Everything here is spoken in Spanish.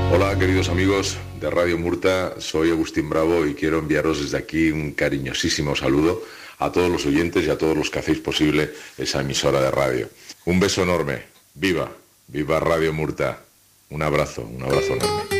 Hola queridos amigos de Radio Murta, soy Agustín Bravo y quiero enviaros desde aquí un cariñosísimo saludo a todos los oyentes y a todos los que hacéis posible esa emisora de radio. Un beso enorme, viva Radio Murta, un abrazo enorme.